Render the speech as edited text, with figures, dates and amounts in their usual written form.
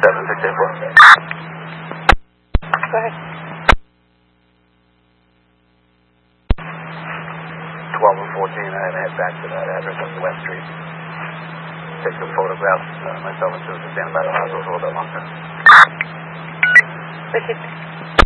Go ahead. 12 and 14, I had to head back to that address on West Street. Take some photographs. Myself and Susan stand by the house a little bit longer. Richard.